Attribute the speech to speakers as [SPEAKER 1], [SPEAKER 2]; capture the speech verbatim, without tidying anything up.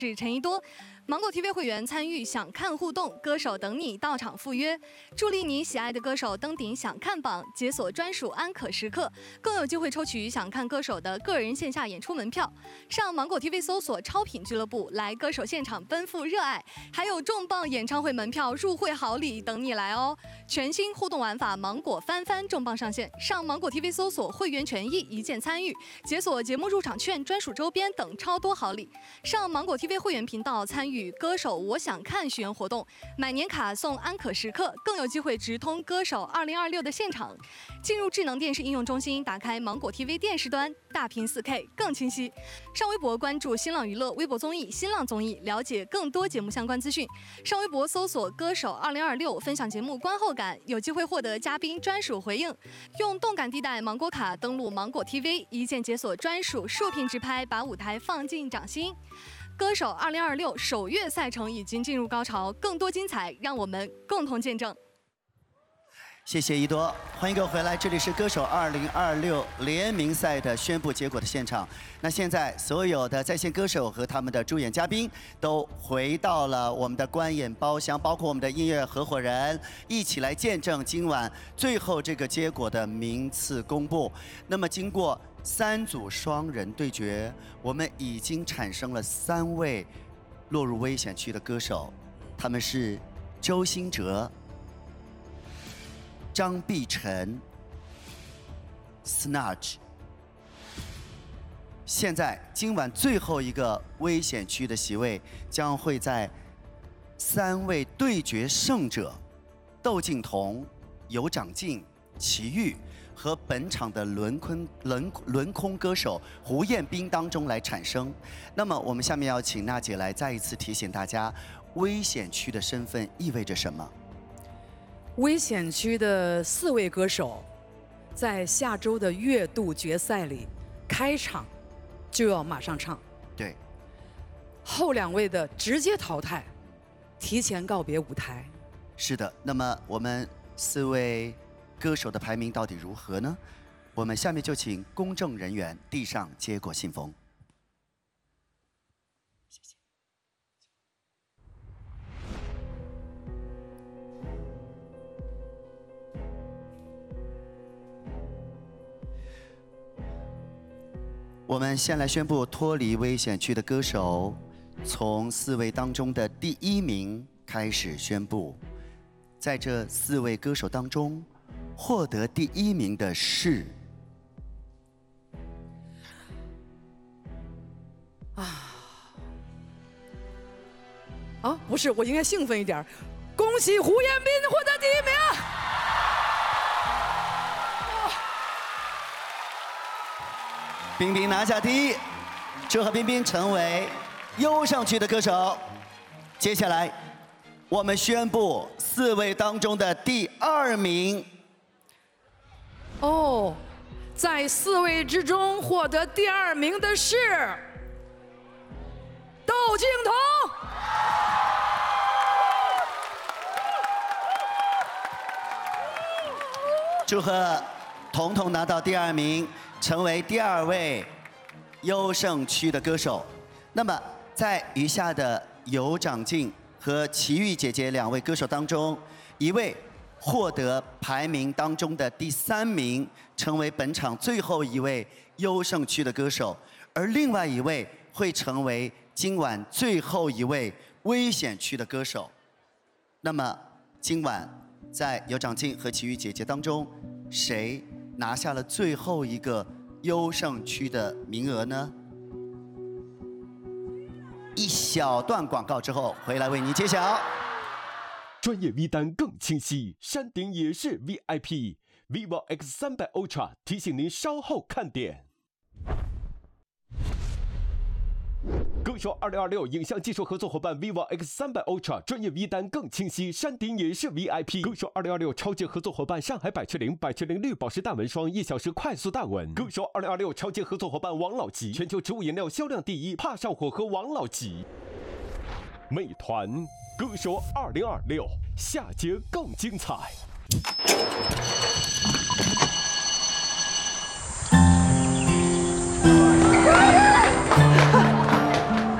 [SPEAKER 1] 是陈一多。芒果 T V 会员参与想看互动，歌手等你到场赴约，助力你喜爱的歌手登顶想看榜，解锁专属安可时刻，更有机会抽取想看歌手的个人线下演出门票。上芒果 T V 搜索超品俱乐部，来歌手现场奔赴热爱，还有重磅演唱会门票入会好礼等你来哦！全新互动玩法芒果翻翻重磅上线，上芒果 T V 搜索会员权益一键参与，解锁节目入场券、专属周边等超多好礼。上芒果 T V 会员频道参与歌手我想看许愿活动，买年卡送安可时刻，更有机会直通歌手二零二六的现场。进入智能电视应用中心，打开芒果 T V 电视端，大屏 四K 更清晰。上微博关注新浪娱乐微博综艺新浪综艺，了解更多节目相关资讯。上微博搜索歌手二零二六，分享节目观后感，有机会获得嘉宾专属回应。用动感地带芒果卡登录芒果 T V， 一键解锁专属竖屏直拍，把舞台放进掌心。歌手二零二六首月赛程已经进入高潮，更多精彩，让我们共同见证。
[SPEAKER 2] 谢谢一多，欢迎各位回来，这里是歌手二零二六联名赛的宣布结果的现场。那现在所有的在线歌手和他们的助演嘉宾都回到了我们的观演包厢，包括我们的音乐合伙人，一起来见证今晚最后这个结果的名次公布。那么经过三组双人对决，我们已经产生了三位落入危险区的歌手，他们是周兴哲、张碧晨、Snatch。现在今晚最后一个危险区的席位将会在三位对决胜者窦靖童、尤长靖、齐豫和本场的轮空轮轮空歌手胡彦斌当中来产生。那么我们下面要请娜姐来再一次提醒大家，危险区的身份意味着什么？
[SPEAKER 3] 危险区的四位歌手，在下周的月度决赛里，开场就要马上唱。
[SPEAKER 2] 对。
[SPEAKER 3] 后两位的直接淘汰，提前告别舞台。
[SPEAKER 2] 是的，那么我们四位歌手的排名到底如何呢？我们下面就请公证人员递上结果信封。谢谢。我们先来宣布脱离危险区的歌手，从四位当中的第一名开始宣布。在这四位歌手当中，获得第一名的是
[SPEAKER 3] 啊啊，不是，我应该兴奋一点。恭喜胡彦斌获得第一名！
[SPEAKER 2] 冰冰拿下第一，祝贺冰冰成为优胜区的歌手。接下来，我们宣布四位当中的第二名。
[SPEAKER 3] 哦，在四位之中获得第二名的是窦靖童。
[SPEAKER 2] 祝贺彤彤拿到第二名，成为第二位优胜区的歌手。那么，在余下的尤长靖和齐豫姐姐两位歌手当中，一位获得排名当中的第三名，成为本场最后一位优胜区的歌手，而另外一位会成为今晚最后一位危险区的歌手。那么，今晚在尤长靖和齐豫姐姐当中，谁拿下了最后一个优胜区的名额呢？一小段广告之后，回来为您揭晓。
[SPEAKER 4] 专业 V 单更清晰，山顶也是 V I P。vivo X 三百 Ultra 提醒您稍后看点。歌手二零二六影像技术合作伙伴 vivo X 三百 Ultra 专业 V 单更清晰，山顶也是 V I P。歌手二零二六超级合作伙伴上海百雀羚，百雀羚绿宝石淡纹霜，一小时快速淡纹。歌手二零二六超级合作伙伴王老吉，全球植物颜料销量第一，怕上火和王老吉。美团歌手二零二六，下节更精彩。